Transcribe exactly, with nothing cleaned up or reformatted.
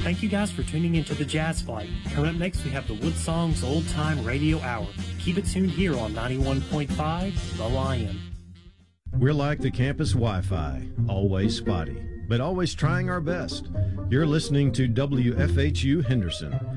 Thank you guys for tuning into the Jazz Flight. Coming up next, we have the Wood Songs Old Time Radio Hour. Keep it tuned here on ninety-one point five The Lion. We're like the campus Wi-Fi, always spotty, but always trying our best. You're listening to W F H U Henderson,